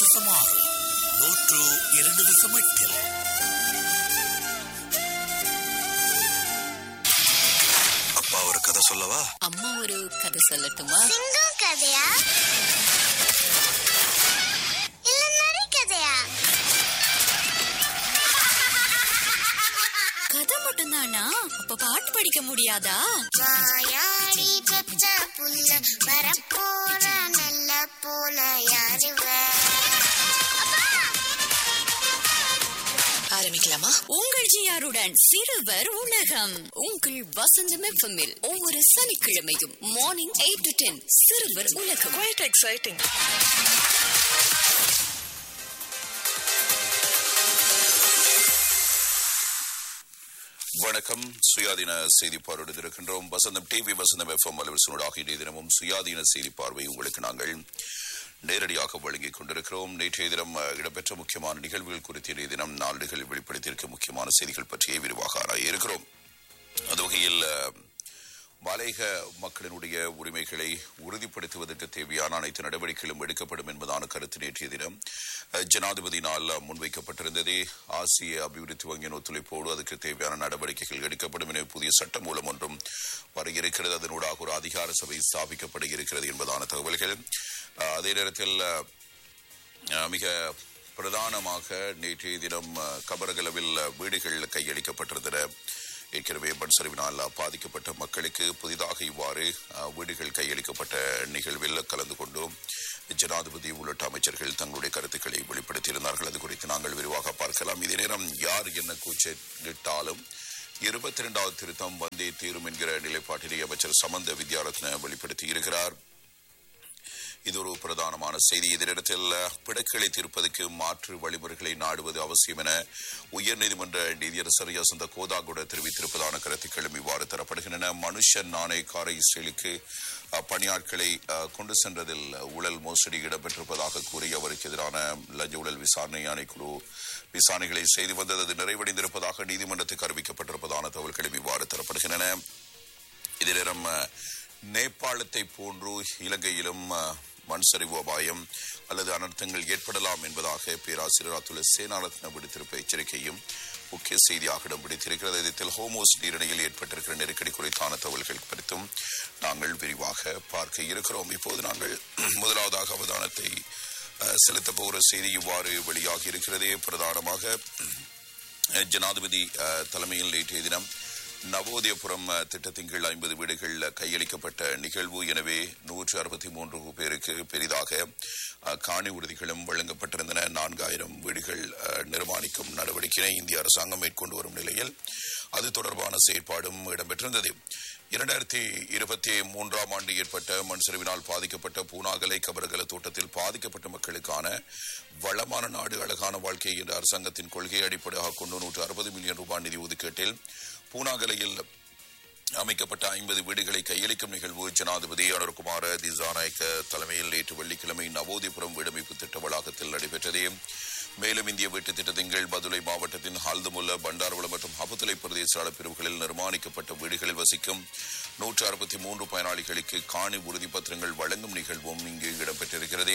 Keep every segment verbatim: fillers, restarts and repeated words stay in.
தசம் ஆறு நூற்று இரண்டு தசம் எட்டில் அப்பா ஒரு கதை சொல்லவா? அம்மா ஒரு கதை சொல்லட்டுமா? சிங்கம் கதையா இல்ல நரி கதையா? கதை மட்டும்தானா? அப்ப பாட்டு படிக்க முடியாதா? வாயாடி பெற்ற புள்ள வரப்போற நல்ல போல யாருவ? ஆரம்பிக்கலாமா? உங்கள் ஜியாருடன் சிறுவர் உலகம் உங்கள் வசந்தம் எஃப்எம்மில் ஒவ்வொரு சனிக்கிழமையும் மார்னிங் எயிட் டு டென் சிறுவர் உலகம். Quite exciting. வணக்கம். சுயாதீன செய்தி பார்வையோடு இருக்கின்றோம். வசந்தம் டிவி வசந்தம் எஃப்எம் அலுவலகனூடாக இன்றைய தினமும் சுயாதீன செய்தி பார்வை உங்களுக்கு நாங்கள் நேரடியாக வழங்கிக் கொண்டிருக்கிறோம். நேற்றைய தினம் இடம்பெற்ற முக்கியமான நிகழ்வுகள் குறித்து இன்றைய தினம் நாளிதழில் வெளிப்படுத்தியிருக்க முக்கியமான செய்திகள் பற்றியே விரிவாக ஆராய இருக்கிறோம். அந்த வகையில் மலையக மக்களினுடைய உரிமைகளை உறுதிப்படுத்துவதற்கு தேவையான அனைத்து நடவடிக்கைகளும் எடுக்கப்படும் என்பதான கருத்து நேற்றைய தினம் ஜனாதிபதியினால் முன்வைக்கப்பட்டிருந்தது. ஆசிய அபிவிருத்தி வங்கியின் ஒத்துழைப்போடு அதுக்கு தேவையான நடவடிக்கைகள் எடுக்கப்படும் என புதிய சட்ட மூலம் ஒன்றும் வர இருக்கிறது. அதனூடாக ஒரு அதிகார சபை ஸ்தாபிக்கப்பட இருக்கிறது என்பதான தகவல்கள். அதே நேரத்தில் மிக பிரதானமாக நேற்றைய தினம் கபரகலவில் வீடுகள் கையளிக்கப்பட்டிருந்தன. ஏற்கனவே மண் சரிவினால் பாதிக்கப்பட்ட மக்களுக்கு புதிதாக இவ்வாறு வீடுகள் கையளிக்கப்பட்ட நிகழ்வில் கலந்து கொண்டோம். ஜனாதிபதி உள்ளிட்ட அமைச்சர்கள் தங்களுடைய கருத்துக்களை வெளிப்படுத்தியிருந்தார்கள். அது குறித்து நாங்கள் விரிவாக பார்க்கலாம். இதே நேரம் யார் என்ன கூச்சலிட்டாலும் இருபத்தி இரண்டாவது திருத்தம் வந்தே தீரும் என்கிற நிலைப்பாட்டினை அமைச்சர் சமந்த வித்யாரத்ன வெளிப்படுத்தி இருக்கிறார். இது ஒரு பிரதானமான செய்தி. இதனிடத்தில் பிணக்குகளை தீர்ப்பதற்கு மாற்று வழிமுறைகளை நாடுவது அவசியம் என உயர்நீதிமன்ற நீதியரசர் யசந்த கோதாகுட தெரிவித்திருப்பதான கருத்துக்களும் இவ்வாறு தரப்படுகின்றன. மனுஷன் நாணயக்கார இஸ்ரேலுக்கு பணியாட்களை கொண்டு சென்றதில் ஊழல் மோசடி இடம்பெற்றிருப்பதாக கூறி அவருக்கு எதிரான லஞ்ச ஊழல் விசாரணை ஆணைக்குழு விசாரணைகளை செய்து வந்தது. அது நிறைவடைந்திருப்பதாக நீதிமன்றத்துக்கு அறிவிக்கப்பட்டிருப்பதான தகவல்களும் இவ்வாறு தரப்படுகின்றன. இதே நேரம் நேபாளத்தை போன்று இலங்கையிலும் மண் சரிவு அபாயம் அல்லது அனர்த்தங்கள் ஏற்படலாம் என்பதாக பேராசிரியர் அத்துல் சேனாரத்ன விடுத்திருப்ப எச்சரிக்கையும் முக்கிய செய்தியாக இடம் பிடித்திருக்கிறது. இதில் ஹோமோஸ் நீரிணையில் ஏற்பட்டிருக்கிற நெருக்கடி குறித்தான தகவல்கள் குறித்தும் நாங்கள் விரிவாக பார்க்க இருக்கிறோம். இப்போது நாங்கள் முதலாவதாக அவதானத்தை செலுத்த போகிற செய்தி இவ்வாறு வெளியாகி இருக்கிறது. பிரதானமாக ஜனாதிபதி தலைமையில் நேற்றைய தினம் நவோதயபுரம் திட்டத்தின் கீழ் ஐம்பது வீடுகள் கையளிக்கப்பட்ட நிகழ்வு. எனவே நூற்று அறுபத்தி மூன்று பேருக்கு பெரிதாக காணி உறுதிகளும் வழங்கப்பட்டிருந்தன. நான்காயிரம் வீடுகள் நிர்மாணிக்கும் நடவடிக்கையை இந்திய அரசாங்கம் மேற்கொண்டு வரும் நிலையில் அது தொடர்பான செயற்பாடும் இடம்பெற்றிருந்தது. இரண்டாயிரத்தி இருபத்தி மூன்றாம் ஆண்டு ஏற்பட்ட மண் சரிவினால் பாதிக்கப்பட்ட பூனாகலை கபரகல தோட்டத்தில் பாதிக்கப்பட்ட மக்களுக்கான வளமான நாடு அழகான வாழ்க்கை என்ற அரசாங்கத்தின் கொள்கையை அடிப்படையாக கொண்டு நூற்று அறுபது மில்லியன் ரூபாய் நிதி ஒதுக்கீட்டில் பூனாகலையில் அமைக்கப்பட்ட ஐம்பது வீடுகளை கையளிக்கும் நிகழ்வு ஜனாதிபதி அனுர்குமார திசாநாயக்க தலைமையில் நேற்று வெள்ளிக்கிழமை நவோதயபுரம் வீடமைப்பு திட்ட வளாகத்தில் நடைபெற்றது. மேலும் இந்திய வீட்டு திட்டத்தின் கீழ் பதுளை மாவட்டத்தின் ஹல்துமுல்ல பண்டார்வளம் மற்றும் ஹபுத்துலை பிரதேச பிரிவுகளில் நிர்மாணிக்கப்பட்ட வீடுகளில் வசிக்கும் நூற்று அறுபத்தி மூன்று பயனாளிகளுக்கு காணி உறுதி பத்திரங்கள் வழங்கும் நிகழ்வும் இங்கு இடம்பெற்றிருக்கிறது.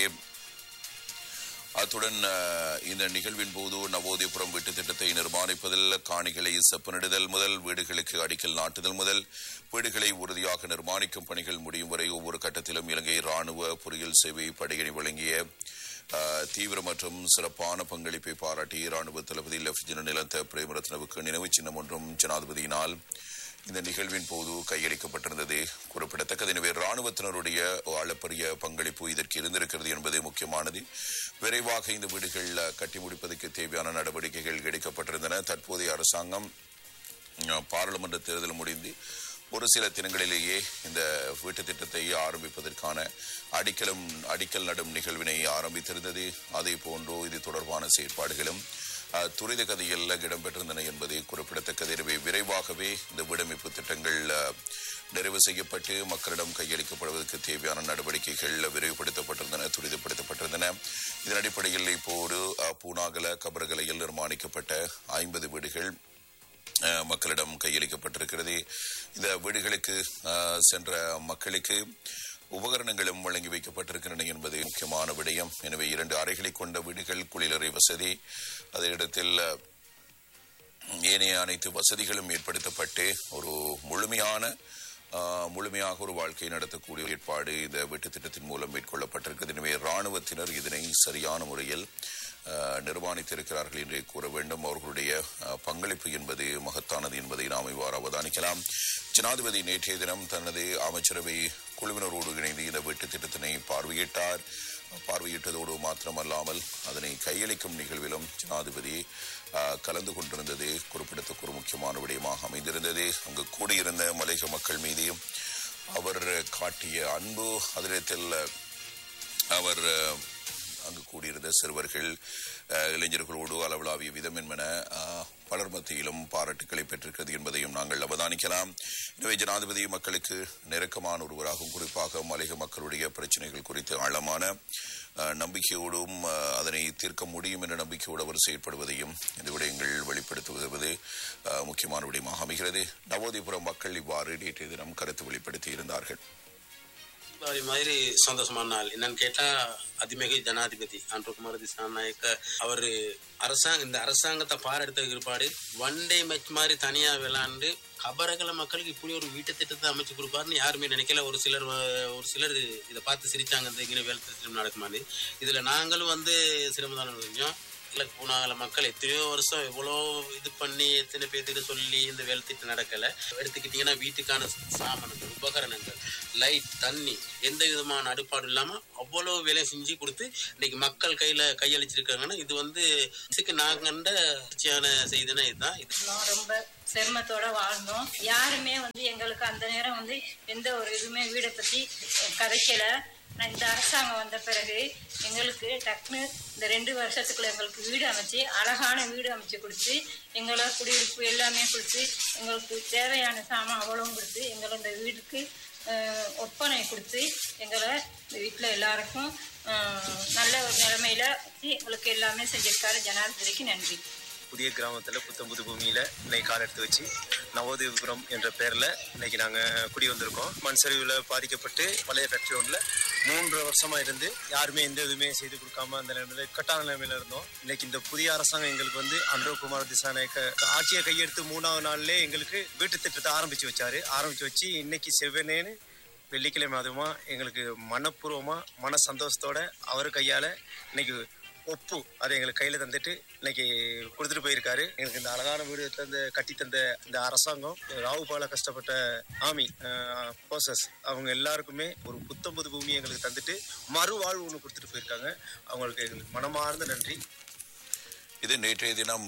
அத்துடன் இந்த நிகழ்வின் போது நவோதயபுரம் வீட்டு திட்டத்தை நிர்மாணிப்பதில் காணிகளை செப்பனிடுதல் முதல் வீடுகளுக்கு அடிக்கல் நாட்டுதல் முதல் வீடுகளை உறுதியாக நிர்மாணிக்கும் பணிகள் முடியும் வரை ஒவ்வொரு கட்டத்திலும் இலங்கை ராணுவ பொறியியல் சேவை படையணி வழங்கிய தீவிர மற்றும் சிறப்பான பங்களிப்பை பாராட்டி ராணுவ தளபதி லெப்டினன்ட் நிலந்த பிரேமரத்னவுக்கு நினைவு சின்னம் ஒன்றும் ஜனாதிபதியினால் இந்த நிகழ்வின் போது கையளிக்கப்பட்டிருந்தது குறிப்பிடத்தக்கது. எனவே ராணுவத்தினருடைய அளப்பரிய பங்களிப்பு இதற்கு இருந்திருக்கிறது என்பது முக்கியமானது. விரைவாக இந்த வீடுகள் கட்டி முடிப்பதற்கு தேவையான நடவடிக்கைகள் எடுக்கப்பட்டிருந்தன. தற்போதைய அரசாங்கம் பாராளுமன்ற தேர்தல் முடிந்து ஒரு சில தினங்களிலேயே இந்த வீட்டு திட்டத்தை ஆரம்பிப்பதற்கான அடிக்கலும் அடிக்கல் நடும் நிகழ்வினை ஆரம்பித்திருந்தது. அதே போன்று இது தொடர்பான செயற்பாடுகளும் துரித கதையில் இடம்பெற்றிருந்தன என்பதை குறிப்பிடத்தக்கது. எனவே விரைவாகவே இந்த வீடமைப்பு திட்டங்கள் நிறைவு செய்யப்பட்டு மக்களிடம் கையளிக்கப்படுவதற்கு தேவையான நடவடிக்கைகள் விரைவுபடுத்தப்பட்டிருந்தன, துரிதப்படுத்தப்பட்டிருந்தன. இதன் அடிப்படையில் இப்போது பூனாகல கபரகலையில் நிர்மாணிக்கப்பட்ட ஐம்பது வீடுகள் மக்களிடம் கையளிக்கப்பட்டிருக்கிறது. இந்த வீடுகளுக்கு சென்ற மக்களுக்கு உபகரணங்களும் வழங்கி வைக்கப்பட்டிருக்கின்றன என்பது முக்கியமான விடயம். எனவே இரண்டு அறைகளை கொண்ட வீடுகள், குளியலறை வசதி, அதே இடத்தில் ஏனைய அனைத்து வசதிகளும் ஏற்படுத்தப்பட்டு ஒரு முழுமையான முழுமையாக ஒரு வாழ்க்கையை நடத்தக்கூடிய ஏற்பாடு இந்த வீட்டு திட்டத்தின் மூலம் மேற்கொள்ளப்பட்டிருக்கிறது. எனவே இராணுவத்தினர் இதனை சரியான முறையில் நிர்மாணித்திருக்கிறார்கள் என்றே கூற வேண்டும். அவர்களுடைய பங்களிப்பு என்பது மகத்தானது என்பதை நாம் இவ்வாறு அவதானிக்கலாம். ஜனாதிபதி நேற்றைய தினம் தனது அமைச்சரவை குழுவினரோடு இணைந்து இந்த வீட்டு திட்டத்தினை பார்வையிட்டார். பார்வையிட்டதோடு மாத்திரமல்லாமல் அதனை கையளிக்கும் நிகழ்விலும் ஜனாதிபதி கலந்து கொண்டிருந்தது குறிப்பிடத்தக்க ஒரு முக்கியமான விடயமாக அமைந்திருந்தது. அங்கு கூடியிருந்த மலையக மக்கள் மீது அவர் காட்டிய அன்பு, அதில் அவர் அங்கு கூடியிருந்த சிறுவர்கள், இளைஞர்களோடு அளவலாவிய விதம் என்பன பலர் மத்தியிலும் பாராட்டுக்களை பெற்றிருக்கிறது என்பதையும் நாங்கள் அவதானிக்கலாம். எனவே ஜனாதிபதி மக்களுக்கு நெருக்கமான ஒருவராகவும், குறிப்பாக மலையக மக்களுடைய பிரச்சனைகள் குறித்து ஆழமான நம்பிக்கையோடும் அதனை தீர்க்க முடியும் என்ற நம்பிக்கையோடு அவர் செயற்படுவதையும் இந்த விடயங்கள் வெளிப்படுத்துவது முக்கியமான விடயமாக அமைகிறது. நவோதிபுரம் மக்கள் இவ்வாறு நேற்றைய தினம் கருத்து வெளிப்படுத்தி இருந்தார்கள். மாதிரி சந்தோஷமான நாள் என்னன்னு கேட்டா, அதிமிக ஜனாதிபதி அன்றுகுமார் திசாநாயக்க அவர் அரசாங்க இந்த அரசாங்கத்தை பாரெடுத்த பிற்பாடு ஒன் டே மேட்ச் மாதிரி தனியா விளையாண்டு கபரகல மக்களுக்கு இப்படி ஒரு வீட்டு திட்டத்தை அமைச்சு கொடுப்பாருன்னு யாருமே நினைக்கல. ஒரு சிலர் ஒரு சிலர் இதை பார்த்து சிரிச்சாங்க, இந்த இங்கே வேலை திட்டம் நடக்குமான்னு. இதுல நாங்களும் வந்து சிரமதானம் செஞ்சோம். பூனாகல மக்கள் எத்தனையோ வருஷம் எவ்வளோ இது பண்ணி எத்தனை பேர்த்துக்கு சொல்லி இந்த வேலை திட்டம் நடக்கல. எடுத்துக்கிட்டீங்கன்னா வீட்டுக்கான சாமான்கள், உபகரணங்கள், லைட், தண்ணி, எந்த விதமான அடுப்பாடு இல்லாம அவ்வளோ வேலை செஞ்சு கொடுத்து இன்னைக்கு மக்கள் கையில கையளிச்சிருக்காங்கன்னா இது வந்து நாங்கண்ட தொடர்ச்சியான செய்தினா இதுதான். ரொம்ப சிரமத்தோட வாழ்ந்தோம். யாருமே வந்து எங்களுக்கு அந்த நேரம் வந்து எந்த ஒரு இதுவுமே வீடை பத்தி கதைக்கல. இந்த அரசாங்கம் வந்த பிறகு எங்களுக்கு டக்குன்னு இந்த ரெண்டு வருஷத்துக்குள்ள எங்களுக்கு வீடு அமைச்சு, அழகான வீடு அமைச்சு கொடுத்து, எங்களை குடியிருப்பு எல்லாமே கொடுத்து, எங்களுக்கு தேவையான சாமான் அவ்வளவும் கொடுத்து, எங்களை இந்த வீட்டுக்கு ஒப்பனை கொடுத்து, எங்களை இந்த வீட்டில் எல்லாருக்கும் நல்ல ஒரு நிலைமையில வச்சு எங்களுக்கு எல்லாமே செஞ்சிருக்காரு. ஜனாதிபதிக்கு நன்றி. புதிய கிராமத்தில் புத்தம்புது பூமியில் இன்னைக்கு கால் எடுத்து வச்சு நவோதிபுரம் என்ற பேரில் இன்னைக்கு நாங்கள் குடி வந்திருக்கோம். மண் சரிவில் பாதிக்கப்பட்டு பழைய ஃபேக்டரி ஒன்றில் மூன்று வருஷமாக இருந்து யாருமே எந்த இதுவுமே செய்து கொடுக்காம அந்த நிலைமையில் கட்டான நிலைமையில் இருந்தோம். இன்னைக்கு இந்த புதிய அரசாங்கம் எங்களுக்கு வந்து அன்றுகுமார் திசாநாயக்க ஆட்சியை கையெடுத்து மூணாவது நாள்லேயே எங்களுக்கு வீட்டு திட்டத்தை ஆரம்பித்து வச்சாரு. ஆரம்பித்து வச்சு இன்னைக்கு செவ்வனேன்னு வெள்ளிக்கிழமை அதுமா எங்களுக்கு மனப்பூர்வமாக மன சந்தோஷத்தோட அவர் கையால் இன்னைக்கு ஒப்பு அதை எங்களுக்கு கையில் தந்துட்டு இன்னைக்கு கொடுத்துட்டு போயிருக்காரு. எங்களுக்கு இந்த அழகான வீடு தந்த கட்டி தந்த இந்த அரசாங்கம், ராவுபால கஷ்டப்பட்ட ஆமி போசஸ் அவங்க எல்லாருக்குமே ஒரு புத்தம்புது பூமி எங்களுக்கு தந்துட்டு மறுவாழ்வு ஒன்று கொடுத்துட்டு போயிருக்காங்க. அவங்களுக்கு எங்களுக்கு மனமார்ந்த நன்றி. இது நேற்றைய தினம்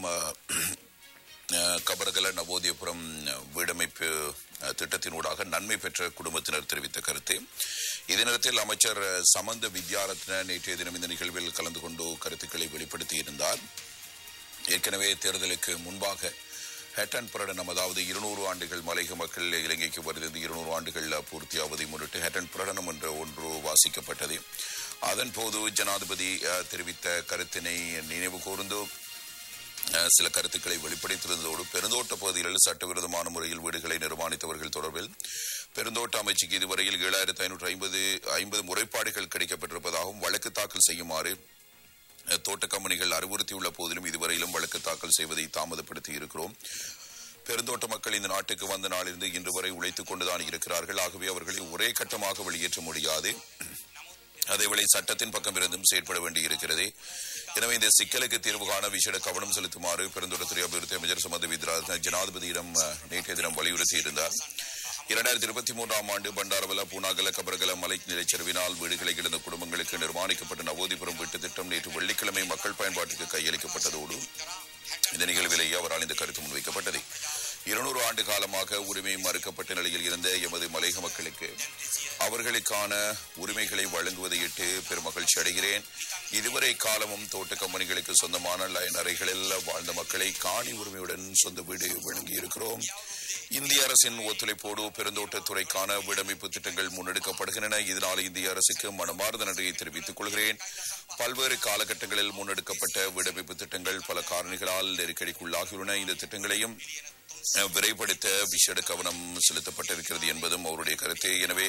கபரகல நவோதிபுரம் வீடமைப்பு திட்டத்தினூடாக நன்மை பெற்ற குடும்பத்தினர் தெரிவித்த கருத்து. இதே நேரத்தில் அமைச்சர் சமந்த வித்யாரத்ன நேற்றைய தினம் இந்த நிகழ்வில் கலந்து கொண்டு கருத்துக்களை வெளிப்படுத்தி இருந்தார். ஏற்கனவே தேர்தலுக்கு முன்பாக ஹெட்டன் பிரகடனம், அதாவது இருநூறு ஆண்டுகள் மலையக மக்கள் இலங்கைக்கு வருகிறது, இருநூறு ஆண்டுகள் பூர்த்தியாவதை முன்னிட்டு ஹெட்டன் பிரகடனம் என்ற ஒன்று வாசிக்கப்பட்டது. அதன் போது ஜனாதிபதி தெரிவித்த கருத்தினை நினைவு கூர்ந்து சில கருத்துக்களை வெளிப்படுத்தியிருந்ததோடு பெருந்தோட்ட பகுதிகளில் சட்டவிரோதமான முறையில் வீடுகளை நிர்மாணித்தவர்கள் தொடர்பில் பெருந்தோட்ட அமைச்சுக்கு இதுவரையில் ஏழாயிரத்தி ஐநூற்று ஐம்பது ஐம்பது முறைப்பாடுகள் கிடைக்கப்பட்டிருப்பதாகவும் வழக்கு தாக்கல் செய்யுமாறு தோட்ட கம்பெனிகள் அறிவுறுத்தியுள்ள போதிலும் இதுவரையிலும் வழக்கு தாக்கல் செய்வதை தாமதப்படுத்தி இருக்கிறோம். பெருந்தோட்ட மக்கள் இந்த நாட்டுக்கு வந்த நாளிலிருந்து இன்று வரை உழைத்துக் கொண்டுதான் இருக்கிறார்கள். ஆகவே அவர்களை ஒரே கட்டமாக வெளியேற்ற முடியாது. அதேவேளை சட்டத்தின் பக்கம் இருந்தும் செயற்பட வேண்டியிருக்கிறது. எனவே இந்த சிக்கலுக்கு தீர்வு காண விசேட கவனம் செலுத்துமாறு பெருந்தோட்டத்துறை அபிவிருத்தி அமைச்சர் சமந்த வித்யாரத்ன ஜனாதிபதியிடம் நேற்றைய தினம் வலியுறுத்தி இருந்தார். இரண்டாயிரத்தி இருபத்தி மூன்றாம் ஆண்டு பண்டாரவல, பூனாகல, கபரகல மலை நிலைச்சரிவினால் வீடுகளை இழந்த குடும்பங்களுக்கு நிர்மாணிக்கப்பட்ட நவோதிபுரம் வீட்டு திட்டம் நேற்று வெள்ளிக்கிழமை மக்கள் பயன்பாட்டுக்கு கையளிக்கப்பட்டதோடு இந்த நிகழ்விலேயே அவரால் இந்த கருத்து முன்வைக்கப்பட்டது. இருநூறு ஆண்டு காலமாக உரிமை மறுக்கப்பட்ட நிலையில் இருந்த எமது மலையக மக்களுக்கு அவர்களுக்கான உரிமைகளை வழங்குவதையிட்டு பெரும் மகிழ்ச்சி அடைகிறேன். இதுவரை காலமும் தோட்ட கம்பெனிகளுக்கு சொந்தமான லைன் அறைகளில் வாழ்ந்த மக்களை காணி உரிமையுடன் சொந்த வீடு வழங்கியிருக்கிறோம். இந்திய அரசின் ஒத்துழைப்போடு பெருந்தோட்டத்துறைக்கான வீடமைப்பு திட்டங்கள் முன்னெடுக்கப்படுகின்றன. இதனால் இந்திய அரசுக்கு மனமார்ந்த நன்றியை தெரிவித்துக் கொள்கிறேன். பல்வேறு காலகட்டங்களில் முன்னெடுக்கப்பட்ட வீடமைப்பு திட்டங்கள் பல காரணிகளால் நெருக்கடிக்குள்ளாகியுள்ளன. இந்த திட்டங்களையும் விரைப்படுத்த விசேட கவனம் செலுத்தப்பட்டிருக்கிறது என்பதும் அவருடைய கருத்து. எனவே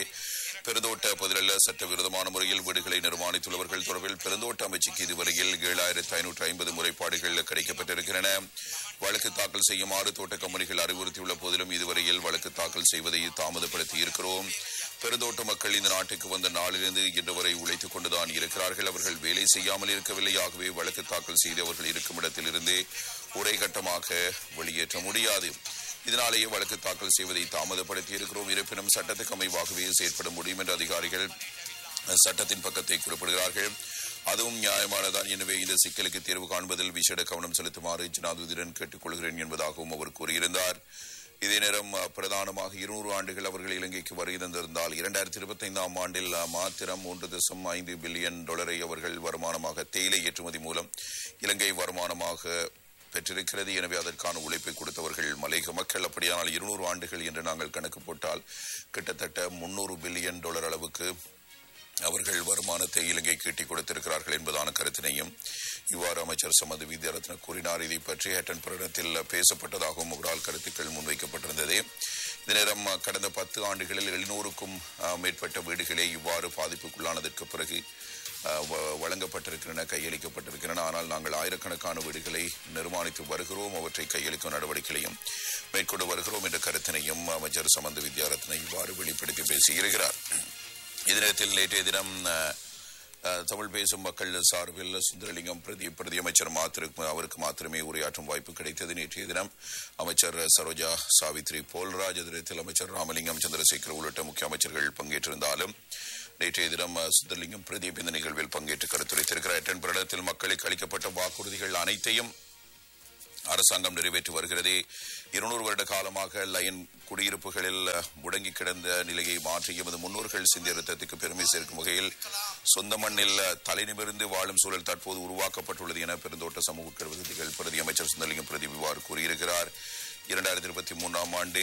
பெருந்தோட்ட பதிலல்ல சட்டவிரோதமான முறையில் வீடுகளை நிர்மாணித்துள்ளவர்கள் தொடர்பில் பெருந்தோட்ட அமைச்சுக்கு இதுவரையில் ஏழாயிரத்து ஐநூற்று ஐம்பது முறைப்பாடுகள் கிடைக்கப்பட்டிருக்கின்றன. வழக்கு தாக்கல் செய்யுமாறு தோட்ட கம்பெனிகள் அறிவுறுத்தியுள்ள போதிலும் இதுவரையில் வழக்கு தாக்கல் செய்வதை தாமதப்படுத்தி இருக்கிறோம். பெருந்தோட்ட மக்கள் இந்த நாட்டுக்கு வந்த நாளிலிருந்து இன்று வரை உழைத்துக் கொண்டுதான் இருக்கிறார்கள். அவர்கள் வேலை செய்யாமல் இருக்கவில்லை. ஆகவே வழக்கு தாக்கல் செய்து அவர்கள் இருக்கும் இடத்திலிருந்து ஒரே கட்டமாக வெளியேற்ற முடியாது. இதனாலேயே வழக்கு தாக்கல் செய்வதை தாமதப்படுத்தி இருக்கிறோம். இருப்பினும் சட்டத்துக்கு அமைவாகவே செயற்பட முடியும் என்று அதிகாரிகள் சட்டத்தின் பக்கத்தை குறிப்பிடுகிறார்கள். அதுவும் நியாயமானதான். எனவே இந்த சிக்கலுக்கு தீர்வு காண்பதில் விசேட கவனம் செலுத்துமாறு ஜனாதிபதியுடன் கேட்டுக் கொள்கிறேன் என்பதாகவும் அவர் கூறியிருந்தார். இதே நேரம் பிரதானமாக இருநூறு ஆண்டுகள் அவர்கள் இலங்கைக்கு வருகை தந்திருந்தால் இரண்டாயிரத்தி இருபத்தி ஐந்தாம் ஆண்டில் மாத்திரம் ஒன்று தசம் ஐந்து பில்லியன் டாலரை அவர்கள் வருமானமாக தேயிலை ஏற்றுமதி மூலம் இலங்கை வருமானமாக பெற்றிருக்கிறது. எனவே அதற்கான உழைப்பை கொடுத்தவர்கள் மலையக மக்கள். அப்படியானால் இருநூறு ஆண்டுகள் என்று நாங்கள் கணக்கு போட்டால் கிட்டத்தட்ட முன்னூறு பில்லியன் டாலர் அளவுக்கு அவர்கள் வருமானத்தை இலங்கை கீட்டிக் கொடுத்திருக்கிறார்கள் என்பதான கருத்தினையும் இவ்வாறு அமைச்சர் சமது வித்யாரத்ன கூறினார். இதை பற்றி ஹட்டன் பிரகடனத்தில் பேசப்பட்டதாகவும் அவரால் கருத்துக்கள் முன்வைக்கப்பட்டிருந்தது. இந்த நேரம் கடந்த பத்து ஆண்டுகளில் எழுநூறுக்கும் மேற்பட்ட வீடுகளே இவ்வாறு பாதிப்புக்குள்ளானதற்கு பிறகு வழங்கப்பட்டிருக்கின்றன, கையளிக்கப்பட்டிருக்கின்றன. ஆனால் நாங்கள் ஆயிரக்கணக்கான வீடுகளை நிர்மாணித்து வருகிறோம், அவற்றை கையளிக்கும் நடவடிக்கைகளையும் மேற்கொண்டு வருகிறோம் என்ற கருத்தினையும் அமைச்சர் சமந்த வித்யாரத்ன இவ்வாறு வெளிப்படுத்தி பேசியிருக்கிறார். இதனத்தில் நேற்றைய தினம் தமிழ் பேசும் மக்கள் சார்பில் சுந்தரலிங்கம் பிரதி பிரதி அமைச்சர் மாத்திர அவருக்கு மாத்திரமே உரையாற்றும் வாய்ப்பு கிடைத்தது. நேற்றைய தினம் அமைச்சர் சரோஜா சாவித்ரி போல்ராஜ், எதிரத்தில் அமைச்சர் ராமலிங்கம் சந்திரசேகர் உள்ளிட்ட முக்கிய அமைச்சர்கள் பங்கேற்றிருந்தாலும் நேற்றைய தினம் சுந்தரலிங்கம் பிரதீப் இந்த நிகழ்வில் பங்கேற்று கருத்துரைத்திருக்கிறார். எட்டன் பிரடத்தில் மக்களுக்கு அளிக்கப்பட்ட வாக்குறுதிகள் அனைத்தையும் அரசாங்கம் நிறைவேற்றி வருகிறது. இருநூறு வருட காலமாக லயன் குடியிருப்புகளில் முடங்கி கிடந்த நிலையை மாற்றி எமது முன்னோர்கள் சிந்தியத்திற்கு பெருமை சேர்க்கும் வகையில் சொந்த மண்ணில் தலைநிமிர்ந்து வாழும் சூழல் தற்போது உருவாக்கப்பட்டுள்ளது என பெருந்தோட்ட சமூக பிரதிநிதிகள் பிரதி அமைச்சர் சுந்தரலிங்கம் பிரதீப் இவ்வாறு கூறியிருக்கிறார். இரண்டாயிரத்தி இருபத்தி மூன்றாம் ஆண்டு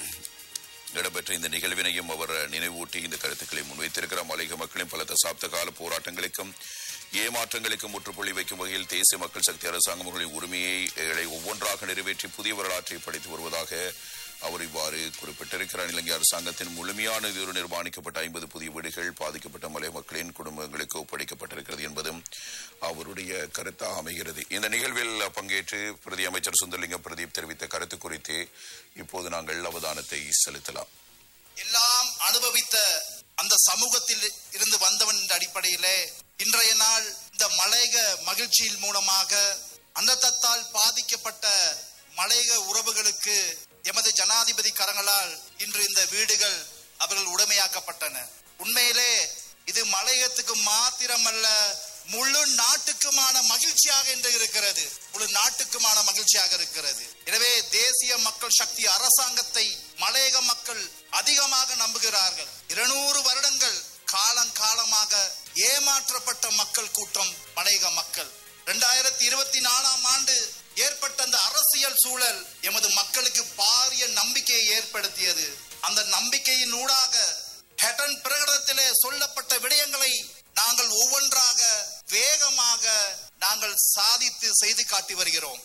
இடம்பெற்ற இந்த நிகழ்வினையும் அவர் நினைவூட்டி இந்த கருத்துக்களை முன்வைத்திருக்கிறார். மலையக மக்களின் பல தசாப்த கால போராட்டங்களுக்கும் ஏமாற்றங்களுக்கு முற்றுப்புள்ளி வைக்கும் வகையில் தேசிய மக்கள் சக்தி அரசாங்கம் அவர்களின் உரிமையை ஒவ்வொன்றாக நிறைவேற்றி புதிய வரலாற்றை படைத்து வருவதாக அவர் இவ்வாறு குறிப்பிட்டிருக்கிறார். இலங்கை அரசாங்கத்தின் முழுமையான நிதியோடு நிர்மாணிக்கப்பட்ட ஐம்பது புதிய வீடுகள் பாதிக்கப்பட்ட மலை மக்களின் குடும்பங்களுக்கு ஒப்படைக்கப்பட்டிருக்கிறது என்பதும் அவருடைய கருத்தாக அமைகிறது. இந்த நிகழ்வில் பங்கேற்று பிரதி அமைச்சர் சுந்தரலிங்கம் பிரதீப் தெரிவித்த கருத்து குறித்து இப்போது நாங்கள் அவதானத்தை செலுத்தலாம். எல்லாம் அனுபவித்த அந்த சமூகத்தில் இருந்து வந்தவன் என்ற அடிப்படையிலே இன்றைய நாள் இந்த மலையக மகிழ்ச்சியின் மூலமாக அனர்த்தத்தால் பாதிக்கப்பட்ட மலையக உறவுகளுக்கு எமது ஜனாதிபதி கரங்களால் இன்று இந்த வீடுகள் அவர்கள் உடைமையாக்கப்பட்டன. உண்மையிலே இது மலையகத்துக்கு மாத்திரமல்ல, முழு நாட்டுக்குமான மகிழ்ச்சியாக இன்று இருக்கிறது. முழு நாட்டுக்குமான மகிழ்ச்சியாக இருக்கிறது. எனவே தேசிய மக்கள் சக்தி அரசாங்கத்தை மலையக மக்கள் அதிகமாக நம்புகிறார்கள். இருநூறு வருடங்கள் காலங்காலமாக ஏமாற்றப்பட்ட மக்கள் கூட்டம் மலையக மக்கள். இரண்டாயிரத்தி இருபத்தி நாலாம் ஆண்டு ஏற்பட்ட அந்த அரசியல் சூழல் எமது மக்களுக்கு பாரிய நம்பிக்கையை ஏற்படுத்தியது. அந்த நம்பிக்கையின் ஊடாக ஹட்டன் பிரகடனத்திலே சொல்லப்பட்ட விடயங்களை நாங்கள் ஒவ்வொன்றாக வேகமாக நாங்கள் சாதித்து செய்து காட்டி வருகிறோம்.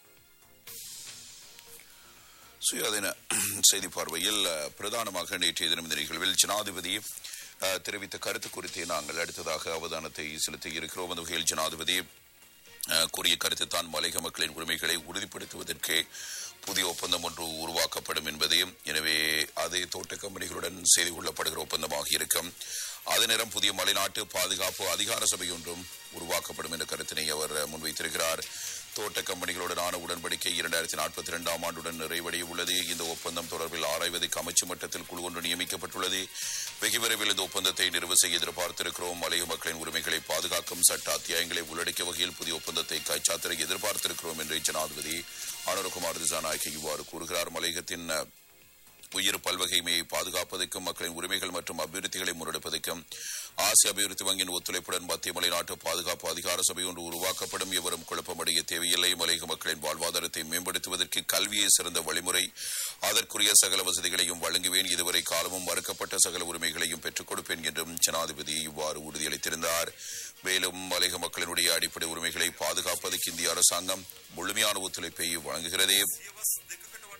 சுயாதீன செய்தி பார்வையில் பிரதானமாக நேற்றைய தினம் இந்த நிகழ்வில் ஜனாதிபதி தெரிவித்த கருத்து குறித்து நாங்கள் அடுத்ததாக அவதானத்தை செலுத்தி இருக்கிறோம். அந்த வகையில் ஜனாதிபதி கூறிய கருத்து தான் மலையக மக்களின் உரிமைகளை உறுதிப்படுத்துவதற்கு புதிய ஒப்பந்தம் ஒன்று உருவாக்கப்படும் என்பதையும், எனவே அது தோட்ட கம்பெனிகளுடன் செய்து கொள்ளப்படுகிற ஒப்பந்தமாக இருக்கும். அதே நேரம் புதிய மலைநாட்டு பாதுகாப்பு அதிகார சபை ஒன்றும் உருவாக்கப்படும் என்ற கருத்தினை அவர் முன்வைத்திருக்கிறார். தோட்ட கம்பெனிகளுடனான உடன்படிக்கை இரண்டாயிரத்தி நாற்பத்தி இரண்டாம் ஆண்டுடன் நிறைவடைய உள்ளது. இந்த ஒப்பந்தம் தொடர்பில் ஆராய்வதற்கு அமைச்சு மட்டத்தில் குழு ஒன்று நியமிக்கப்பட்டுள்ளது. வெகு விரைவில் இந்த ஒப்பந்தத்தை நிறைவு செய்ய எதிர்பார்த்திருக்கிறோம். மலையக மக்களின் உரிமைகளை பாதுகாக்கும் சட்ட அத்தியாயங்களை உள்ளடக்கிய வகையில் புதிய ஒப்பந்தத்தை கைச்சாத்திர எதிர்பார்த்திருக்கிறோம் என்று ஜனாதிபதி அனுரகுமார் திசாநாயக்க இவ்வாறு கூறுகிறார். மலையகத்தின் உயிர் பல்வகைமையை பாதுகாப்பதற்கும் மக்களின் உரிமைகள் மற்றும் அபிவிருத்திகளை முன்னெடுப்பதற்கும் ஆசிய அபிவிருத்தி வங்கியின் ஒத்துழைப்புடன் மத்திய மலைநாட்டு பாதுகாப்பு அதிகார சபை ஒன்று உருவாக்கப்படும். எவரும் குழப்பமடைய தேவையில்லை. மலையக மக்களின் வாழ்வாதாரத்தை மேம்படுத்துவதற்கு கல்வியை சிறந்த வழிமுறை. அதற்குரிய சகல வசதிகளையும் வழங்குவேன். இதுவரை காலமும் மறுக்கப்பட்ட சகல உரிமைகளையும் பெற்றுக் கொடுப்பேன் என்றும் ஜனாதிபதி இவ்வாறு உறுதியளித்திருந்தார். மேலும் மலையக மக்களினுடைய அடிப்படை உரிமைகளை பாதுகாப்பதற்கு இந்திய அரசாங்கம் முழுமையான ஒத்துழைப்பை வழங்குகிறது.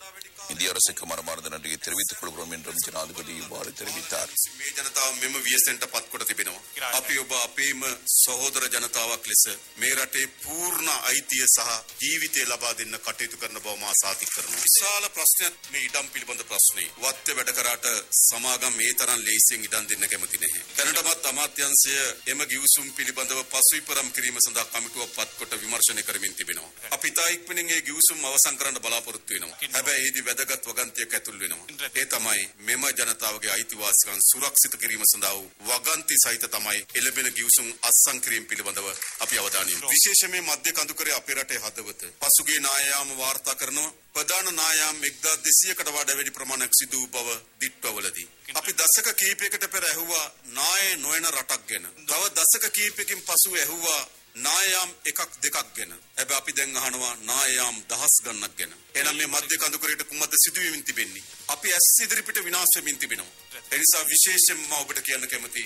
இந்திய அரசுக்கு மனமார்ந்த நன்றியை தெரிவித்துக் கொள்கிறோம் என்றும் ஜனாதிபதி இவ்வாறு தெரிவித்தார். මේ ජනතාව මෙම ව්‍යසනයට පත් කොට තිබෙනවා. අපි ඔබ අපේම සහෝදර ජනතාවක් ලෙස මේ රටේ පූර්ණ අයිතිය සහ ජීවිතය ලබා දෙන්න කටයුතු කරන බව මා සාතික කරනවා. විශාල ප්‍රශ්නයක් මේ ඉඩම් පිළිබඳ ප්‍රශ්නේ. වත්ත වැඩ කරාට සමාගම් මේ තරම් ලේසියෙන් ඉඩම් දෙන්න කැමති නැහැ. දැනටමත් අමාත්‍යාංශය එම ගිවිසුම් පිළිබඳව පසුවිපරම් කිරීම සඳහා කමිටුවක් පත් කොට විමර්ශනය කරමින් තිබෙනවා. අපි තා ඉක්මනින් මේ ගිවිසුම් අවසන් කරන්න බලාපොරොත්තු වෙනවා. හැබැයි ඒදී වැදගත් වගන්තියක් ඇතුල් වෙනවා. ඒ තමයි මෙම ජනතාවගේ අයිතිවාසිකම් සුරක්ෂිත කිරීම සඳහා වගන්ති සහිත තමයි එළඹෙන ගිවිසුම් අත්සන් කිරීම පිළිබඳව අපි අවධානය යොමු. විශේෂයෙන් මේ මධ්‍ය කඳුකරේ අපේ රටේ හදවත පසුගිය නායයාම වාර්තා කරනවා. ප්‍රධාන නායම් එක්දාස් දෙසීයකට වඩා වැඩි ප්‍රමාණයක් සිදු වූ බව දිට්ඨවලදී අපි දශක කිහිපයකට පෙර ඇහුවා නාය නොයන රටක් ගැන. තව දශක කිහිපයකින් පසු ඇහුවා නායම් එකක් දෙකක් ගැන. හැබැයි අපි දැන් අහනවා නායම් දහස් ගණනක් ගැන. එහෙනම් මේ මධ්‍ය කඳුකරේට කුමක්ද සිදුවෙමින් තිබෙන්නේ? අපි ඇස් ඉදිරිපිට විනාශ වෙමින් තිබෙනවා. ඒ නිසා විශේෂයෙන්ම ඔබට කියන්න කැමතියි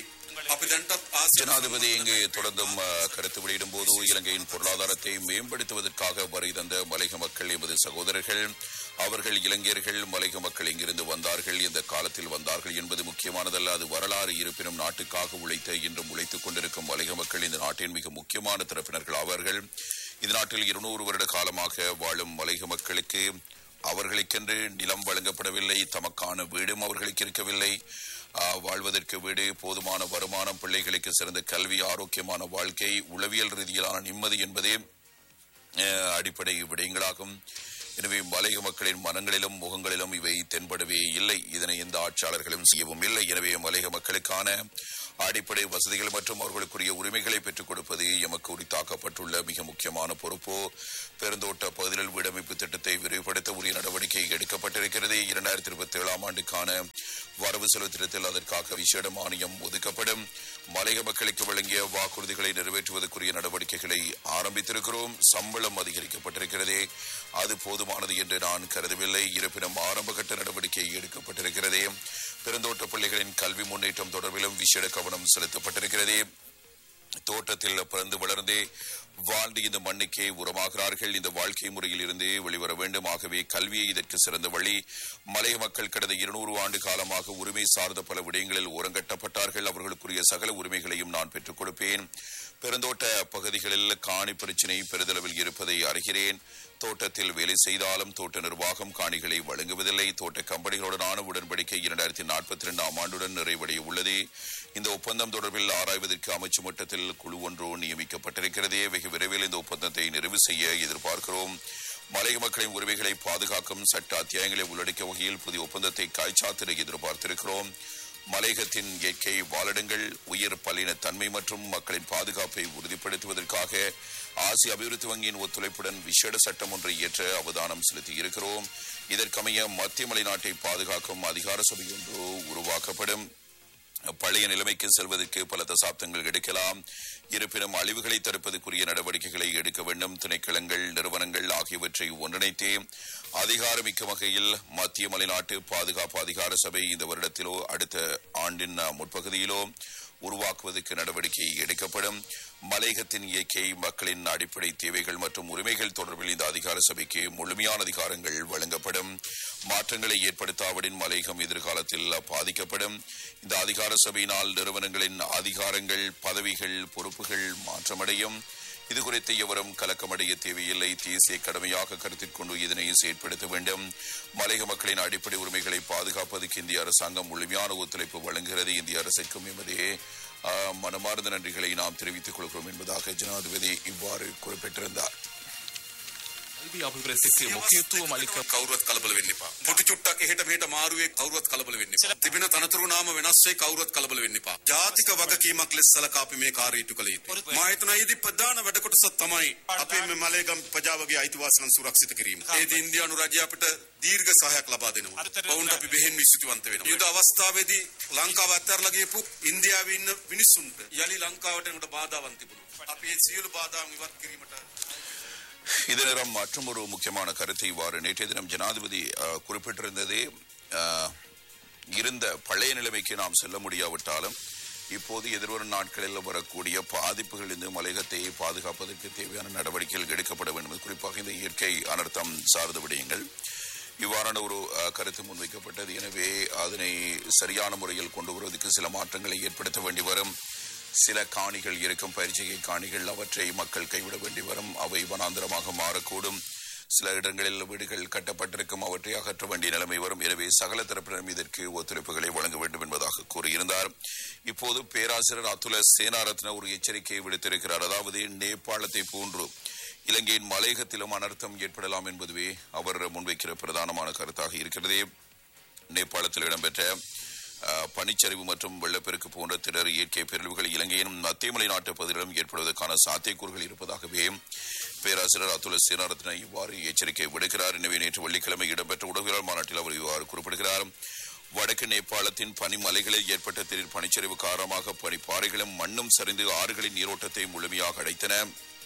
ஜனாதிபதி இங்கு தொடர்ந்தும் கருத்து வெளியிடும் போது இலங்கையின் பொருளாதாரத்தை மேம்படுத்துவதற்காக வரி தந்த மலையக மக்கள் எமது சகோதரர்கள், அவர்கள் இலங்கையர்கள். மலையக மக்கள் இங்கிருந்து வந்தார்கள், எந்த காலத்தில் வந்தார்கள் என்பது முக்கியமானதல்ல, அது வரலாறு. இருப்பினும் நாட்டுக்காக உழைத்த இன்றும் உழைத்துக் கொண்டிருக்கும் மலையக மக்கள் இந்த நாட்டின் மிக முக்கியமான தரப்பினர்கள் அவர்கள். இந்த நாட்டில் இருநூறு வருட காலமாக வாழும் மலையக மக்களுக்கு அவர்களுக்கென்று நிலம் வழங்கப்படவில்லை, தமக்கான வீடும் அவர்களுக்கு இருக்கவில்லை. வாழ்வதற்கு வீடு, போதுமான வருமானம், பிள்ளைகளுக்கு சிறந்த கல்வி, ஆரோக்கியமான வாழ்க்கை, உளவியல் ரீதியிலான நிம்மதி என்பதே அடிப்படை விடயங்களாகும். எனவே மலையக மக்களின் மனங்களிலும் முகங்களிலும் இவை தென்படவே இல்லை. இதனை எந்த ஆட்சியாளர்களும் செய்யவும் இல்லை. எனவே மலையக மக்களுக்கான அடிப்படை வசதிகள் மற்றும் அவர்களுக்குரிய உரிமைகளை பெற்றுக் கொடுப்பது எமக்கு உரித்தாக்கப்பட்டுள்ள மிக முக்கியமான பொறுப்பு. பெருந்தோட்ட பகுதியில் வீடமைப்பு திட்டத்தை விரிவுபடுத்த உரிய நடவடிக்கை எடுக்கப்பட்டிருக்கிறது. இரண்டாயிரத்தி இருபத்தி ஏழாம் ஆண்டுக்கான வரவு செலவு திட்டத்தில் அதற்காக விசேட மானியம் ஒதுக்கப்படும். மலையக மக்களுக்கு வழங்கிய வாக்குறுதிகளை நிறைவேற்றுவதற்குரிய நடவடிக்கைகளை ஆரம்பித்திருக்கிறோம். சம்பளம் அதிகரிக்கப்பட்டிருக்கிறது. அது போதுமானது என்று நான் கருதவில்லை. இருப்பினும் ஆரம்பகட்ட நடவடிக்கை எடுக்கப்பட்டிருக்கிறது. பெருந்தோட்ட பிள்ளைகளின் கல்வி முன்னேற்றம் தொடர்பிலும் விசேட கவனம் செலுத்தப்பட்டிருக்கிறது. தோட்டத்தில் பிறந்து வளர்ந்தே வாழ்ந்து இந்த மண்ணுக்கே உரமாகிறார்கள். இந்த வாழ்க்கை முறையில் இருந்து வெளிவர வேண்டும். ஆகவே கல்வியை இதற்கு சிறந்த வழி. மலைய மக்கள் கடந்த இருநூறு ஆண்டு காலமாக உரிமை சார்ந்த பல விடயங்களில் ஓரங்கட்டப்பட்டார்கள். அவர்களுக்குரிய சகல உரிமைகளையும் நான் பெற்றுக் கொடுப்பேன். பெருந்தோட்ட பகுதிகளில் காணி பிரச்சினை பெரிதளவில் இருப்பதை அறிகிறேன். தோட்டத்தில் வேலை செய்தாலும் தோட்ட நிர்வாகம் காணிகளை வழங்குவதில்லை. தோட்ட கம்பெனிகளுடனான உடன்படிக்கை இரண்டாயிரத்தி நாற்பத்தி இரண்டாம் ஆண்டுடன் நிறைவடைய உள்ளது. இந்த ஒப்பந்தம் தொடர்பில் ஆராய்வதற்கு அமைச்சு மட்டத்தில் குழு ஒன்று நியமிக்கப்பட்டிருக்கிறது. வெகு விரைவில் இந்த ஒப்பந்தத்தை நிறைவு செய்ய எதிர்பார்க்கிறோம். மலையக மக்களின் உரிமைகளை பாதுகாக்கும் சட்ட அத்தியாயங்களை உள்ளடக்கிய வகையில் புதிய ஒப்பந்தத்தை காய்ச்சாத்திட எதிர்பார்த்திருக்கிறோம். மலையகத்தின் இயற்கை வாழிடங்கள், உயர் பல்லின தன்மை மற்றும் மக்களின் பாதுகாப்பை உறுதிப்படுத்துவதற்காக ஆசிய அபிவிருத்தி வங்கியின் ஒத்துழைப்புடன் விசேட சட்டம் ஒன்றை இயற்ற அவதானம் செலுத்தியிருக்கிறோம். இதற்கமைய மத்திய மலைநாட்டை பாதுகாக்கும் அதிகார சபை ஒன்று உருவாக்கப்படும். பழைய நிலைமைக்கு செல்வதற்கு பல தசாப்தங்கள் எடுக்கலாம். இருப்பினும் அழிவுகளை தடுப்பதற்குரிய நடவடிக்கைகளை எடுக்க வேண்டும். திணைக்களங்கள், நிறுவனங்கள் ஆகியவற்றை ஒன்றிணைத்து அதிகாரமிக்க வகையில் மத்திய மலைநாட்டு பாதுகாப்பு அதிகார சபை இந்த வருடத்திலோ அடுத்த ஆண்டின் முற்பகுதியிலோ உருவாக்குவதற்கு நடவடிக்கை எடுக்கப்படும். மலையகத்தின் இயற்கை, மக்களின் அடிப்படை தேவைகள் மற்றும் உரிமைகள் தொடர்பில் இந்த அதிகார சபைக்கு முழுமையான அதிகாரங்கள் வழங்கப்படும். மாற்றங்களை ஏற்படுத்தாவிடின் மலையகம் எதிர்காலத்தில் பாதிக்கப்படும். இந்த அதிகார சபையினால் நிறுவனங்களின் அதிகாரங்கள், பதவிகள், பொறுப்புகள் மாற்றமடையும். இது குறித்து எவரும் கலக்கமடைய தேவையில்லை. தேசிய கடமையாக கருத்தில் கொண்டு இதனை செயற்படுத்த வேண்டும். மலையக மக்களின் அடிப்படை உரிமைகளை பாதுகாப்பதற்கு இந்திய அரசாங்கம் முழுமையான ஒத்துழைப்பு வழங்குகிறது. இந்திய அரசுக்கும் எமதே மனமார்ந்த நன்றிகளை நாம் தெரிவித்துக் கொள்கிறோம் என்பதாக ஜனாதிபதி இவ்வாறு குறிப்பிட்டிருந்தார். අභිවෘද්ධිக்கு මුඛ්‍යத்துவம் අளிக்க කවුරුවත් කලබල වෙන්න එපා. පොටි චුට්ටක් එහෙට මෙහෙට මාරුවේ කවුරුවත් කලබල වෙන්න එපා. තිබෙන තනතුරු නාම වෙනස් වෙයි කවුරුවත් කලබල වෙන්න එපා. ජාතික වගකීමක් ලෙස සලකා අපි මේ කාර්යය ඉටු කළ යුතුයි. මා හිතනවා ඊදී ප්‍රධාන වැඩ කොටසක් තමයි අපේ මේ මලේගම් ප්‍රජාවගේ අයිතිවාසිකම් සුරක්ෂිත කිරීම. ඒදී ඉන්දියානු රජය අපිට දීර්ඝ සහායක් ලබා දෙනවා. ඔවුන්ට අපි බෙහෙන් විශ්වාසවන්ත වෙනවා. යුද අවස්ථාවේදී ලංකාව අත්හැරලා ගියපු ඉන්දියාවේ ඉන්න මිනිස්සුන්ට යලි ලංකාවට එනකොට බාධාවන් තිබුණා. අපි මේ සියලු බාධාන් ඉවත් කිරීමට இதே நேரம் மற்றும் ஒரு முக்கியமான கருத்தை இவ்வாறு நேற்றைய தினம் ஜனாதிபதி குறிப்பிட்டிருந்தது. இருந்த பழைய நிலைமைக்கு நாம் செல்ல முடியாவிட்டாலும் இப்போது எதிர்வரும் நாட்களில் வரக்கூடிய பாதிப்புகள் இந்த மலையகத்தை பாதுகாப்பதற்கு தேவையான நடவடிக்கைகள் எடுக்கப்பட வேண்டும். குறிப்பாக இந்த இயற்கை அனர்த்தம் சார்ந்த விடயங்கள். இவ்வாறான ஒரு கருத்து முன்வைக்கப்பட்டது. எனவே அதனை சரியான முறையில் கொண்டு வருவதற்கு சில மாற்றங்களை ஏற்படுத்த வேண்டி வரும். சில காணிகள் இருக்கும், பயிற்சிகை காணிகள், அவற்றை மக்கள் கைவிட வேண்டி வரும். அவை வனாந்திரமாக மாறக்கூடும். சில இடங்களில் வீடுகள் கட்டப்பட்டிருக்கும், அவற்றை அகற்ற வேண்டிய நிலைமை வரும். எனவே சகல தரப்பினரும் இதற்கு ஒத்துழைப்புகளை வழங்க வேண்டும் என்பதாக கூறியிருந்தார். இப்போது பேராசிரியர் அதுல சேனாரத்ன ஒரு எச்சரிக்கையை விடுத்திருக்கிறார். அதாவது நேபாளத்தை போன்று இலங்கையின் மலையகத்திலும் அனர்த்தம் ஏற்படலாம் என்பதுவே அவர் முன்வைக்கிற பிரதானமான கருத்தாக இருக்கிறது. நேபாளத்தில் இடம்பெற்ற பனிச்சரிவு மற்றும் வெள்ளப்பெருக்கு போன்ற திடர் இயற்கை பேரழிவுகள் இலங்கையின் மத்திய மலை நாட்டு பகுதிகளிலும் ஏற்படுவதற்கான சாத்தியக்கூறுகள் இருப்பதாகவே பேராசிரியர் அதுல சேனாரத்ன இவ்வாறு எச்சரிக்கை விடுக்கிறார். எனவே நேற்று வெள்ளிக்கிழமை இடம்பெற்ற உடவியலாளர் மாநாட்டில் அவர் இவ்வாறு குறிப்பிடுகிறார். வடக்கு நேபாளத்தின் பனிமலைகளில் ஏற்பட்ட திடீர் பனிச்சரிவு காரணமாக பனிப்பாறைகளும் மண்ணும் சரிந்து ஆறுகளின் நீரோட்டத்தை முழுமையாக அடைத்தன.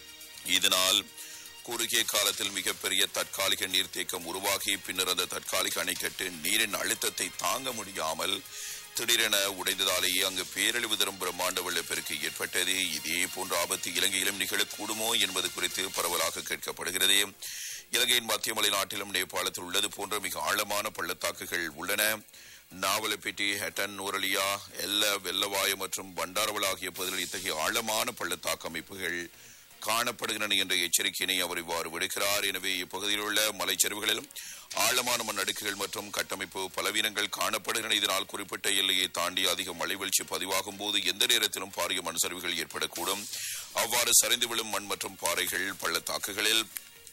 இதனால் குறுகிய காலத்தில் மிகப்பெரிய தற்காலிக நீர்த்தேக்கம் உருவாகி பின்னர் அந்த தற்காலிக அணைக்கட்டு நீரின் அழுத்தத்தை தாங்க முடியாமல் திடீரென உடைந்ததாலேயே அங்கு பேரழிவு தரும் பிரம்மாண்ட வெள்ளப்பெருக்கு ஏற்பட்டது. இதே போன்ற ஆபத்து இலங்கையிலும் நிகழக்கூடுமோ என்பது குறித்து பரவலாக கேட்கப்படுகிறது. இலங்கையின் மத்திய மலை நாட்டிலும் நேபாளத்தில் உள்ளது போன்ற மிக ஆழமான பள்ளத்தாக்குகள் உள்ளன. நாவலப்பிட்டி, ஹெட்டன், நூரலியா, எல்ல, வெள்ளவாயு மற்றும் பண்டாரவல் ஆகிய பகுதிகளில் இத்தகைய ஆழமான பள்ளத்தாக்கு அமைப்புகள் காணப்படுகின்றன என்ற எச்சரிக்கையினை அவர் இவ்வாறு விடுக்கிறார். எனவே இப்பகுதியில் உள்ள மலைச்சரிவுகளிலும் ஆழமான மண்ணடுக்குகள் மற்றும் கட்டமைப்பு பலவீனங்கள் காணப்படுகின்றன. இதனால் குறிப்பிட்ட எல்லையை தாண்டி அதிக மழை வீழ்ச்சி பதிவாகும் போது எந்த நேரத்திலும் பாரிய மண் சரிவுகள் ஏற்படக்கூடும். அவ்வாறு சரிந்து விழும் மண் மற்றும் பாறைகள் பள்ளத்தாக்குகளில்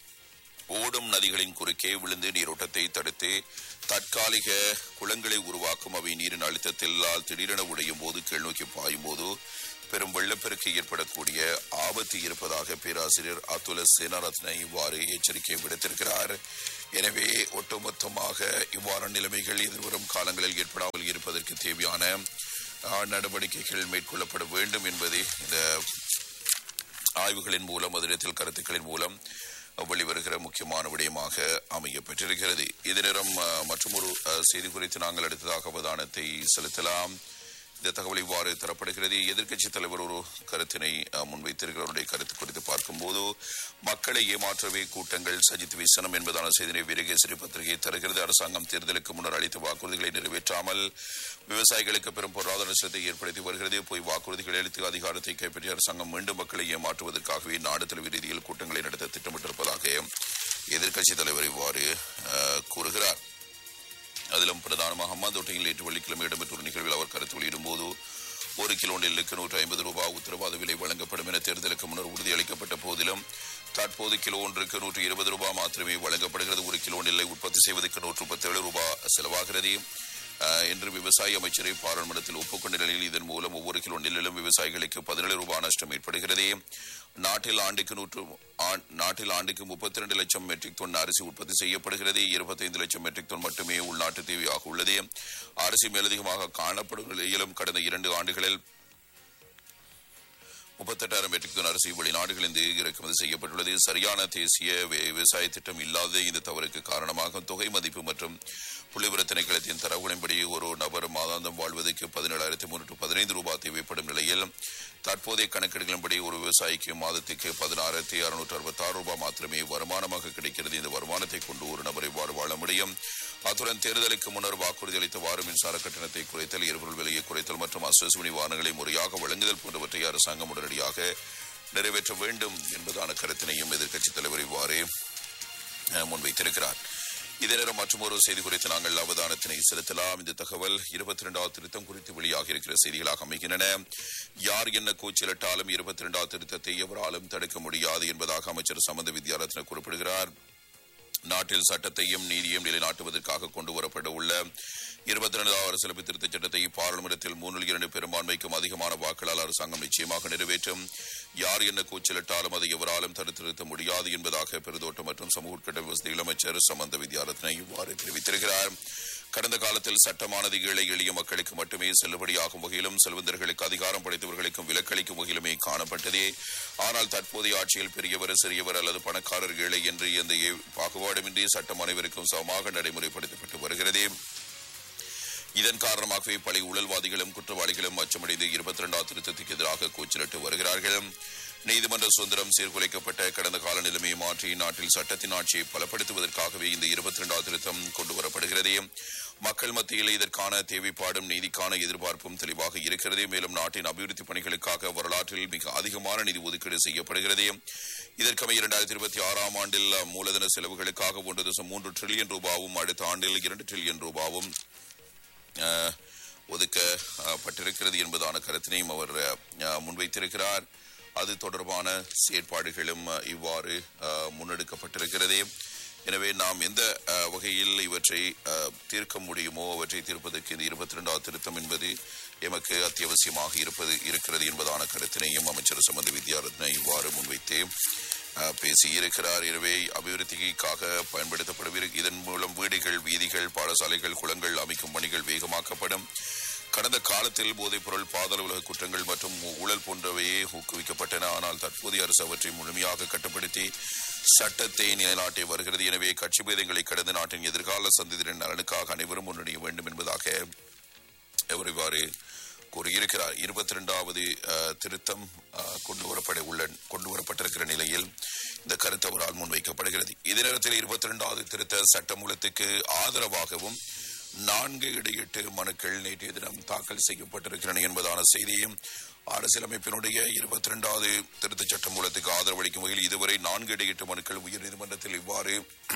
ஓடும் நதிகளின் குறுக்கே விழுந்து நீரோட்டத்தை தடுத்து தற்காலிக குளங்களை உருவாக்கும். அவை நீரின் அழுத்தத்தில் திடீரென உடையும் போது கீழ்நோக்கி பாயும் போது பெரும் வெள்ளப்பெருக்கு ஏற்படக்கூடிய ஆபத்து இருப்பதாக பேராசிரியர் அதுல சேனாரத்ன இவ்வாறு எச்சரிக்கை விடுத்திருக்கிறார். எனவே ஒட்டுமொத்தமாக இவ்வாறான நிலைமைகள் எதிர்வரும் காலங்களில் ஏற்படாமல் இருப்பதற்கு தேவையான நடவடிக்கைகள் மேற்கொள்ளப்பட வேண்டும் என்பது இந்த ஆய்வுகளின் மூலம் அதிரத்தில் கருத்துக்களின் மூலம் வெளிவருகிற முக்கியமான விடயமாக அமைய பெற்றிருக்கிறது. இதே நேரம் மற்றும் ஒரு செய்தி குறித்து நாங்கள் அடுத்ததாக அவதானத்தை செலுத்தலாம். இந்த தகவல் இவ்வாறு தரப்படுகிறது. எதிர்க்கட்சித் தலைவர் ஒரு கருத்தினை முன்வைத்திருக்கிறவருடைய கருத்து குறித்து பார்க்கும்போது மக்களை ஏமாற்றவே கூட்டங்கள் சஜித் வீசனம் என்பதான செய்தியை வீரகேசரி பத்திரிகை தருகிறது. அரசாங்கம் தேர்தலுக்கு முன்னர் அளித்த வாக்குறுதிகளை நிறைவேற்றாமல் விவசாயிகளுக்கு பெரும் பொருளாதார நஷ்டத்தை ஏற்படுத்தி வருகிறது. போய் வாக்குறுதிகளை அளித்து அதிகாரத்தை கைப்பற்றிய அரசாங்கம் மீண்டும் மக்களை ஏமாற்றுவதற்காகவே நாடு தழுவிய ரீதியில் கூட்டங்களை நடத்த திட்டமிட்டிருப்பதாக எதிர்க்கட்சித் தலைவர் இவ்வாறு கூறுகிறார். அதிலும் பிரதானமாக அம்மாந்தோட்டையில் நேற்று வெள்ளிக்கிழமை இடம்பெற்ற ஒரு நிகழ்வில் அவர் கருத்து வெளியிடும் போது ஒரு கிலோ நெல்லுக்கு நூற்றி ஐம்பது ரூபாய் உத்தரவாத விலை வழங்கப்படும் என தேர்தலுக்கு முன்னர் உறுதியளிக்கப்பட்ட போதிலும் தற்போது கிலோ ஒன்றுக்கு நூற்றி இருபது ரூபாய் மாத்திரமே வழங்கப்படுகிறது. ஒரு கிலோ நெல்லை உற்பத்தி செய்வதற்கு நூற்று முப்பத்தி ஏழு ரூபாய் செலவாகிறது என்று விவசாய அமைச்சரை பாராளுமன்றத்தில் ஒப்புக்கொண்ட நிலையில் இதன் மூலம் ஒவ்வொரு கிலோ நெல்லிலும் விவசாயிகளுக்கு பதினேழு ரூபாய் நஷ்டம் ஏற்படுகிறது. நாட்டில் ஆண்டுக்கு நூற்று நாட்டில் ஆண்டுக்கு முப்பத்தி இரண்டு லட்சம் மெட்ரிக் டன் அரிசி உற்பத்தி செய்யப்படுகிறது. இருபத்தி ஐந்து லட்சம் மெட்ரிக் டன் மட்டுமே உள்நாட்டு தேவையாக உள்ளது. அரிசி மேலதிகமாக காணப்படும் நிலையிலும் கடந்த இரண்டு ஆண்டுகளில் முப்பத்தெட்டாயிரம் மெட்ரிக் டன் அரிசி வெளிநாடுகளிலிருந்து இறக்குமதி செய்யப்பட்டுள்ளது. சரியான தேசிய விவசாய திட்டம் இல்லாத இந்த தவறுக்கு காரணமாக தொகை மதிப்பு மற்றும் புள்ளிவிவர திணைக்களத்தின் தரவுகளின்படி ஒரு நபர் மாதாந்தம் வாழ்வதற்கு பதினேழாயிரத்தி முன்னூற்று பதினைந்து ரூபாய் தேவைப்படும் நிலையில் தற்போதைய கணக்கெடுகளின்படி ஒரு விவசாயிக்கு மாதத்துக்கு பதினாயிரத்தி அறுநூற்று அறுபத்தி ஆறு ரூபாய் மாத்திரமே வருமானமாக கிடைக்கிறது. இந்த வருமானத்தை கொண்டு ஒரு நபர் இவ்வாறு வாழ முடியும். அத்துடன் தேர்தலுக்கு முன்னர் வாக்குறுதி அளித்தவாறு மின்சார கட்டணத்தை குறைத்தல், எரிபொருள் விலையை குறைத்தல் மற்றும் அஸ்வசுமணி வாகனங்களை முறையாக வழங்குதல் போன்றவற்றை அரசாங்கம் உடனடியாக நிறைவேற்ற வேண்டும் என்பதான கருத்தினையும் எதிர்க்கட்சித் தலைவர் இவ்வாறு முன்வைத்திருக்கிறார். இதே நேரம் மற்றும் ஒரு செய்தி குறித்து நாங்கள் அவதானத்தினை செலுத்தலாம். இந்த தகவல் இருபத்தி இரண்டாவது திருத்தம் குறித்து வெளியாக இருக்கிற செய்திகளாக அமைகின்றன. யார் என்ன கூச்சலிட்டாலும் இருபத்தி இரண்டாவது திருத்தத்தை எவராலும் தடுக்க முடியாது என்பதாக அமைச்சர் சம்பந்த வித்யாரத்ன குறிப்பிடுகிறார். நாட்டில் சட்டத்தையும் நீதியையும் நிலைநாட்டுவதற்காக கொண்டு வரப்பட உள்ள இருபத்தி இரண்டாவது அரசியலமைப்பு திருத்தச் சட்டத்தை பாராளுமன்றத்தில் மூன்றில் இரண்டு பெரும்பான்மைக்கும் அதிகமான வாக்குகளால் அரசாங்கம் நிச்சயமாக நிறைவேற்றும். யார் என்ன கூச்சலிட்டாலும் அதை எவராலும் தடுத்து நிறுத்த முடியாது என்பதாக பெருந்தோட்டம் மற்றும் சமூக உட்கட்ட வசதிகள் அமைச்சர் சம்பந்த வித்யாரத்ன இவ்வாறு தெரிவித்திருக்கிறார். கடந்த காலத்தில் சட்டமானது ஏழை எளிய மக்களுக்கு மட்டுமே செல்லுபடியாகும் வகையிலும் செல்வந்தர்களுக்கு அதிகாரம் படைத்தவர்களுக்கும் விலக்களிக்கும் வகையிலுமே காணப்பட்டதே. ஆனால் தற்போதைய ஆட்சியில் பெரியவர் சிறியவர் அல்லது பணக்காரர் ஏழை என்று எந்த பாகுபாடுமின்றி சட்டம் அனைவருக்கும் சமமாக நடைமுறைப்படுத்தப்பட்டு வருகிறது. இதன் காரணமாகவே பல ஊழல்வாதிகளும் குற்றவாளிகளும் அச்சமடைந்து இருபத்தி இரண்டாவது திருத்தத்துக்கு எதிராக கூச்சலிட்டு வருகிறார்கள். நீதிமன்ற சுதந்திரம் சீர்குலைக்கப்பட்ட கடந்த கால நிலைமையை மாற்ற மாற்றி நாட்டில் சட்டத்தின் ஆட்சியை பலப்படுத்துவதற்காகவே இந்த இருபத்தி இரண்டாவது திருத்தம் கொண்டுவரப்படுகிறது. மக்கள் மத்தியில் இதற்கான தேவைப்பாடும் நீதிக்கான எதிர்பார்ப்பும் தெளிவாக இருக்கிறது. மேலும் நாட்டின் அபிவிருத்தி பணிகளுக்காக வரலாற்றில் மிக அதிகமான நிதி ஒதுக்கீடு செய்யப்படுகிறது. இதற்கமைய இரண்டாயிரத்தி இருபத்தி ஆறாம் ஆண்டில் மூலதன செலவுகளுக்காக ஒன்று தசம் மூன்று டிரில்லியன் ரூபாவும் அடுத்த ஆண்டில் இரண்டு டிரில்லியன் ரூபாவும் ஒதுக்கப்பட்டிருக்கிறது என்பதான கருத்தினையும் அவர் முன்வைத்திருக்கிறார். அது தொடர்பான செயற்பாடுகளும் இவ்வாறு முன்னெடுக்கப்பட்டிருக்கிறது. எனவே நாம் எந்த வகையில் இவற்றை தீர்க்க முடியுமோ அவற்றை தீர்ப்பதற்கு இந்த இருபத்தி இரண்டாவது திருத்தம் என்பது எமக்கு அத்தியாவசியமாக இருப்பது இருக்கிறது என்பதான கருத்தினையும் அமைச்சர் சம்பந்த வித்யாரத்ன இவ்வாறு முன்வைத்து பேசியிருக்கிறார். எனவே அபிவிருத்திக்காக பயன்படுத்தப்படும் இதன் மூலம் வீடுகள், வீதிகள், பாடசாலைகள், குளங்கள் அமைக்கும் பணிகள் வேகமாக்கப்படும். கடந்த காலத்தில் போதைப் பொருள், பாதாள உலக குற்றங்கள் மற்றும் ஊழல் போன்றவையே ஊக்குவிக்கப்பட்டன. ஆனால் தற்போதைய அரசு அவற்றை முழுமையாக கட்டுப்படுத்தி சட்டத்தை நிலைநாட்டி வருகிறது. எனவே கட்சி பேதங்களை கடந்த நாட்டின் எதிர்கால சந்ததியினரின் நலனுக்காக அனைவரும் முன்னணிய வேண்டும் என்பதாக அவர் இவ்வாறு கூறியிருக்கிறார். இருபத்தி இரண்டாவது திருத்தம் கொண்டுவரப்பட உள்ள கொண்டுவரப்பட்டிருக்கிற நிலையில் இந்த கருத்து அவரால் முன்வைக்கப்படுகிறது. இதே நேரத்தில் இருபத்தி இரண்டாவது திருத்த சட்டமூலத்துக்கு ஆதரவாகவும் நான்கு இடையீட்டு மனுக்கள் நேற்றைய தினம் தாக்கல் செய்யப்பட்டிருக்கின்றன என்பதான செய்தியும் அரசியலமைப்பினுடைய இருபத்தி இரண்டாவது திருத்த சட்ட மூலத்துக்கு ஆதரவளிக்கும் வகையில் இதுவரை நான்கு இடையீட்டு மனுக்கள் உயர்நீதிமன்றத்தில் இவ்வாறு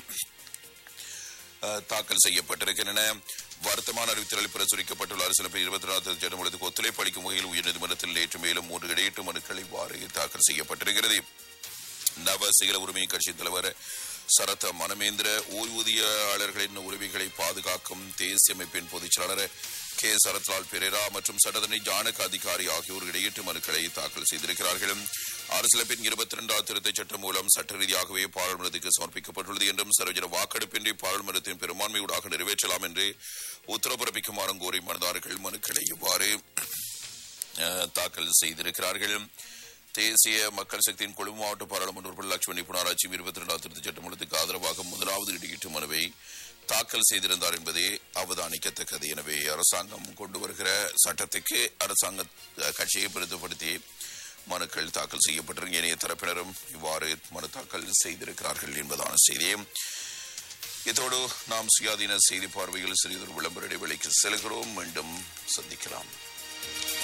தாக்கல் செய்யப்பட்டிருக்கின்றன. வர்த்தமான அறிவித்தலில் பிரசுரிக்கப்பட்டுள்ள அரசியலமைப்பு இருபத்தி இரண்டாவது சட்ட மூலத்துக்கு ஒத்துழைப்பு அளிக்கும் வகையில் உயர்நீதிமன்றத்தில் நேற்று மேலும் மூன்று இடையீட்டு மனுக்கள் இவ்வாறு தாக்கல் செய்யப்பட்டிருக்கிறது. நவ சிங்கள உரிமை கட்சியின் தலைவர் சரத் மனமேந்திர, ஓய்வூதியாளர்களின் உரிமைகளை பாதுகாக்கும் தேசிய அமைப்பின் பொதுச் செயலாளர் கே சரத்லால் பெரேரா மற்றும் சட்டத்தரணி ஜானக அதிகாரி ஆகியோர் இடையீட்டு மனுக்களை தாக்கல் செய்திருக்கிறார்கள். அரசியலமைப்பின் இருபத்தி இரண்டாவது திருத்த சட்டம் மூலம் சட்ட ரீதியாகவே பாராளுமன்றத்துக்கு சமர்ப்பிக்கப்பட்டுள்ளது என்றும் சர்வஜன வாக்கெடுப்பின்றி பாராளுமன்றத்தின் பெரும்பான்மையூடாக நிறைவேற்றலாம் என்று உத்தரவு பிறப்பிக்குமாறும் கோரி மனுதாரர்கள் மனுக்களை இவ்வாறு தாக்கல் செய்திருக்கிறார்கள். தேசிய மக்கள் சக்தியின் கொழும்பு மாவட்ட பாராளுமன்ற உறுப்பினர் லட்சுமணி புனராட்சி இருபத்தி இரண்டாவது திருத்த சட்டமூலத்துக்கு ஆதரவாக முதலாவது இடையீட்டு மனுவை தாக்கல் செய்திருந்தார் என்பதே அவதானிக்கத்தக்கது. எனவே அரசாங்கம் கொண்டு வருகிற சட்டத்துக்கு அரசாங்க கட்சியை பிரதிபடுத்தி மனுக்கள் தாக்கல் செய்யப்பட்டிருக்க ஏனைய தரப்பினரும் இவ்வாறு மனு தாக்கல் செய்திருக்கிறார்கள் என்பதான செய்தியை இதோடு நாம் சுயாதீன செய்தி பார்வையில் சிறிதொரு விளம்பர இடைவெளிக்கு செல்கிறோம். மீண்டும் சந்திக்கலாம்.